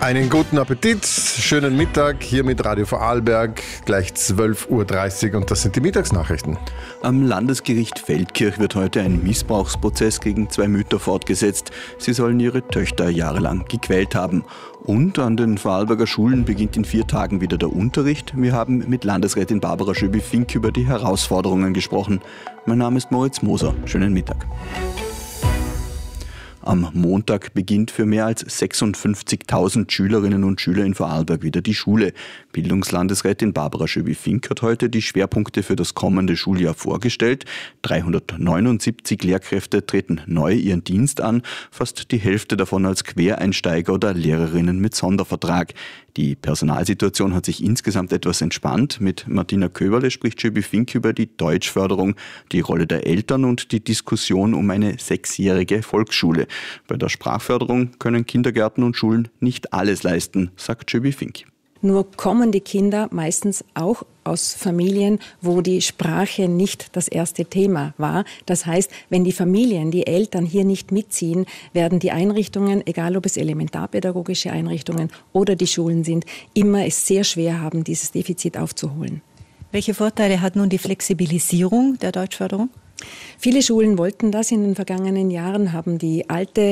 Einen guten Appetit, schönen Mittag hier mit Radio Vorarlberg, gleich 12.30 Uhr und das sind die Mittagsnachrichten. Am Landesgericht Feldkirch wird heute ein Missbrauchsprozess gegen 2 Mütter fortgesetzt. Sie sollen ihre Töchter jahrelang gequält haben. Und an den Vorarlberger Schulen beginnt in 4 Tagen wieder der Unterricht. Wir haben mit Landesrätin Barbara Schöbi-Fink über die Herausforderungen gesprochen. Mein Name ist Moritz Moser. Schönen Mittag. Am Montag beginnt für mehr als 56.000 Schülerinnen und Schüler in Vorarlberg wieder die Schule. Bildungslandesrätin Barbara Schöbi-Fink hat heute die Schwerpunkte für das kommende Schuljahr vorgestellt. 379 Lehrkräfte treten neu ihren Dienst an, fast die Hälfte davon als Quereinsteiger oder Lehrerinnen mit Sondervertrag. Die Personalsituation hat sich insgesamt etwas entspannt. Mit Martina Köberle spricht Schöbi-Fink über die Deutschförderung, die Rolle der Eltern und die Diskussion um eine 6-jährige Volksschule. Bei der Sprachförderung können Kindergärten und Schulen nicht alles leisten, sagt Schöbi-Fink. Nur kommen die Kinder meistens auch aus Familien, wo die Sprache nicht das erste Thema war. Das heißt, wenn die Familien, die Eltern hier nicht mitziehen, werden die Einrichtungen, egal ob es elementarpädagogische Einrichtungen oder die Schulen sind, immer es sehr schwer haben, dieses Defizit aufzuholen. Welche Vorteile hat nun die Flexibilisierung der Deutschförderung? Viele Schulen wollten das in den vergangenen Jahren, haben die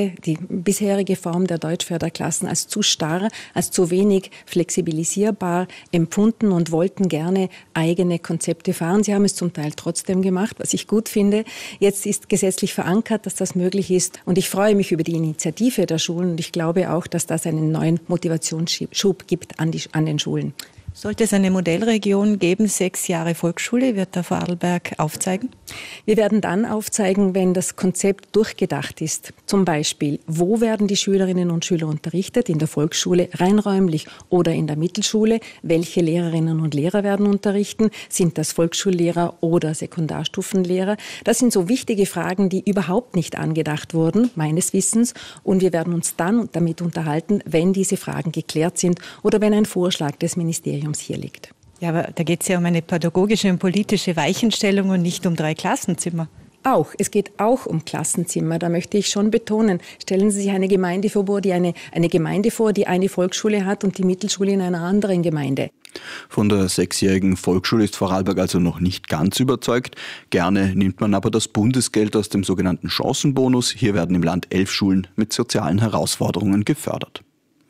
bisherige Form der Deutschförderklassen als zu starr, als zu wenig flexibilisierbar empfunden und wollten gerne eigene Konzepte fahren. Sie haben es zum Teil trotzdem gemacht, was ich gut finde. Jetzt ist gesetzlich verankert, dass das möglich ist und ich freue mich über die Initiative der Schulen und ich glaube auch, dass das einen neuen Motivationsschub gibt an den Schulen. Sollte es eine Modellregion geben, 6 Jahre Volksschule, wird der Vorarlberg aufzeigen? Wir werden dann aufzeigen, wenn das Konzept durchgedacht ist. Zum Beispiel, wo werden die Schülerinnen und Schüler unterrichtet? In der Volksschule, rein räumlich oder in der Mittelschule? Welche Lehrerinnen und Lehrer werden unterrichten? Sind das Volksschullehrer oder Sekundarstufenlehrer? Das sind so wichtige Fragen, die überhaupt nicht angedacht wurden, meines Wissens. Und wir werden uns dann damit unterhalten, wenn diese Fragen geklärt sind oder wenn ein Vorschlag des Ministeriums hier liegt. Ja, aber da geht es ja um eine pädagogische und politische Weichenstellung und nicht um 3 Klassenzimmer. Es geht auch um Klassenzimmer, da möchte ich schon betonen. Stellen Sie sich eine Gemeinde vor, die eine Gemeinde vor, die eine Volksschule hat und die Mittelschule in einer anderen Gemeinde. Von der 6-jährigen Volksschule ist Vorarlberg also noch nicht ganz überzeugt. Gerne nimmt man aber das Bundesgeld aus dem sogenannten Chancenbonus. Hier werden im Land 11 Schulen mit sozialen Herausforderungen gefördert.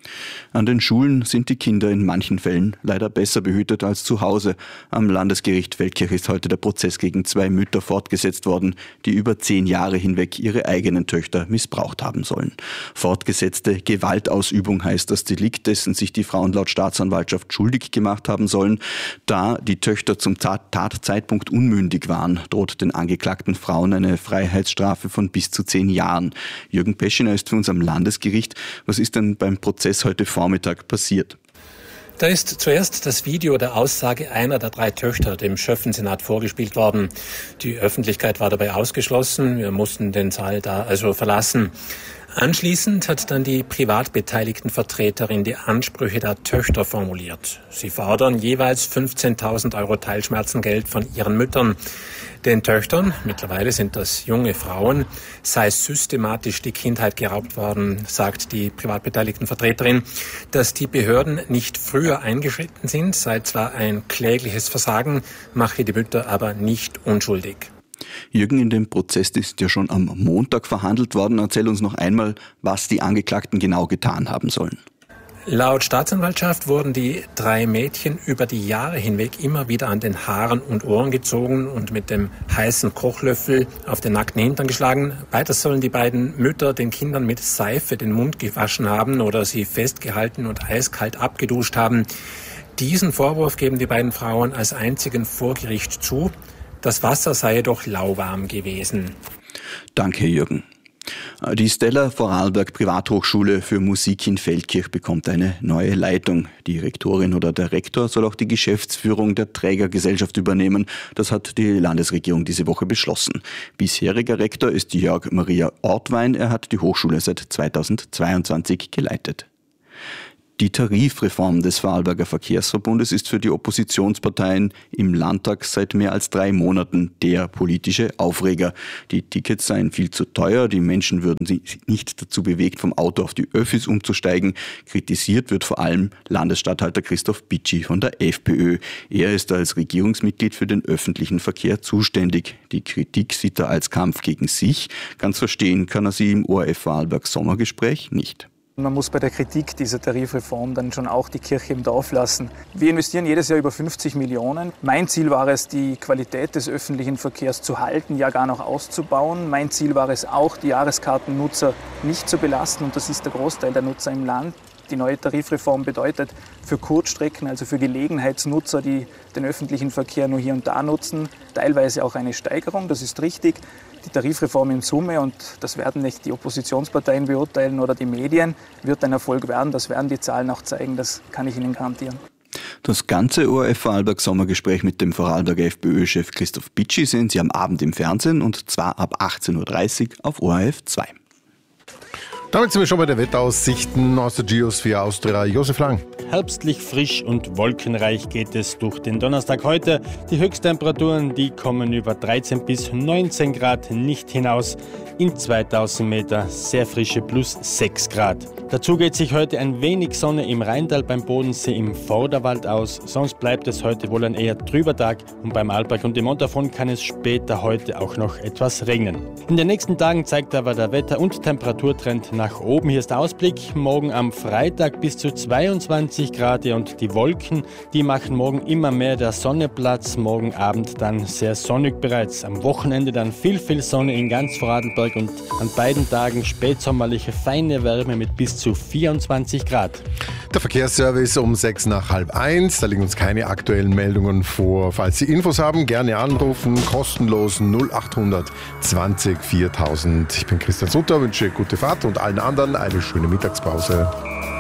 An den Schulen sind die Kinder in manchen Fällen leider besser behütet als zu Hause. Am Landesgericht Feldkirch ist heute der Prozess gegen 2 Mütter fortgesetzt worden, die über 10 Jahre hinweg ihre eigenen Töchter missbraucht haben sollen. Fortgesetzte Gewaltausübung heißt das Delikt, dessen sich die Frauen laut Staatsanwaltschaft schuldig gemacht haben sollen. Da die Töchter zum Tatzeitpunkt unmündig waren, droht den angeklagten Frauen eine Freiheitsstrafe von bis zu 10 Jahren. Jürgen Peschiner ist für uns am Landesgericht. Was ist denn beim Prozess heute Vormittag passiert? Da ist zuerst das Video der Aussage einer der 3 Töchter dem Schöffensenat vorgespielt worden. Die Öffentlichkeit war dabei ausgeschlossen. Wir mussten den Saal da also verlassen. Anschließend hat dann die privat beteiligten Vertreterin die Ansprüche der Töchter formuliert. Sie fordern jeweils 15.000 € Teilschmerzengeld von ihren Müttern. Den Töchtern, mittlerweile sind das junge Frauen, sei systematisch die Kindheit geraubt worden, sagt die privat beteiligten Vertreterin. Dass die Behörden nicht früher eingeschritten sind, sei zwar ein klägliches Versagen, mache die Mütter aber nicht unschuldig. Jürgen, in dem Prozess ist ja schon am Montag verhandelt worden. Erzähl uns noch einmal, was die Angeklagten genau getan haben sollen. Laut Staatsanwaltschaft wurden die 3 Mädchen über die Jahre hinweg immer wieder an den Haaren und Ohren gezogen und mit dem heißen Kochlöffel auf den nackten Hintern geschlagen. Weiter sollen die beiden Mütter den Kindern mit Seife den Mund gewaschen haben oder sie festgehalten und eiskalt abgeduscht haben. Diesen Vorwurf geben die beiden Frauen als einzigen vor Gericht zu. Das Wasser sei jedoch lauwarm gewesen. Danke, Jürgen. Die Stella Vorarlberg Privathochschule für Musik in Feldkirch bekommt eine neue Leitung. Die Rektorin oder der Rektor soll auch die Geschäftsführung der Trägergesellschaft übernehmen. Das hat die Landesregierung diese Woche beschlossen. Bisheriger Rektor ist Jörg Maria Ortwein. Er hat die Hochschule seit 2022 geleitet. Die Tarifreform des Vorarlberger Verkehrsverbundes ist für die Oppositionsparteien im Landtag seit mehr als 3 Monaten der politische Aufreger. Die Tickets seien viel zu teuer, die Menschen würden sich nicht dazu bewegt, vom Auto auf die Öffis umzusteigen. Kritisiert wird vor allem Landesstatthalter Christoph Bitschi von der FPÖ. Er ist als Regierungsmitglied für den öffentlichen Verkehr zuständig. Die Kritik sieht er als Kampf gegen sich. Ganz verstehen kann er sie im ORF Vorarlberg Sommergespräch nicht. Man muss bei der Kritik dieser Tarifreform dann schon auch die Kirche im Dorf lassen. Wir investieren jedes Jahr über 50 Millionen. Mein Ziel war es, die Qualität des öffentlichen Verkehrs zu halten, ja gar noch auszubauen. Mein Ziel war es auch, die Jahreskartennutzer nicht zu belasten. Und das ist der Großteil der Nutzer im Land. Die neue Tarifreform bedeutet für Kurzstrecken, also für Gelegenheitsnutzer, die den öffentlichen Verkehr nur hier und da nutzen, teilweise auch eine Steigerung, das ist richtig. Die Tarifreform in Summe, und das werden nicht die Oppositionsparteien beurteilen oder die Medien, wird ein Erfolg werden. Das werden die Zahlen auch zeigen, das kann ich Ihnen garantieren. Das ganze ORF Vorarlberg Sommergespräch mit dem Vorarlberger FPÖ-Chef Christoph Bitschi sehen Sie am Abend im Fernsehen, und zwar ab 18.30 Uhr auf ORF 2. Damit sind wir schon bei der Wetteraussichten aus der Geosphere Austria. Josef Lang. Herbstlich frisch und wolkenreich geht es durch den Donnerstag heute. Die Höchsttemperaturen, die kommen über 13 bis 19 Grad nicht hinaus. In 2000 Meter sehr frische plus 6 Grad. Dazu geht sich heute ein wenig Sonne im Rheintal, beim Bodensee, im Vorderwald aus. Sonst bleibt es heute wohl ein eher trüber Tag, und beim Arlberg und dem Montafon kann es später heute auch noch etwas regnen. In den nächsten Tagen zeigt aber der Wetter- und Temperaturtrend nach oben. Hier ist der Ausblick. Morgen am Freitag bis zu 22 Grad, und die Wolken, die machen morgen immer mehr der Sonne Platz. Morgen Abend dann sehr sonnig bereits. Am Wochenende dann viel Sonne in ganz Vorarlberg, und an beiden Tagen spätsommerliche feine Wärme mit bis zu 24 Grad. Der Verkehrsservice um 1:06. Da liegen uns keine aktuellen Meldungen vor. Falls Sie Infos haben, gerne anrufen. Kostenlos 0800 20 4000. Ich bin Christian Sutter, wünsche gute Fahrt und allen anderen eine schöne Mittagspause.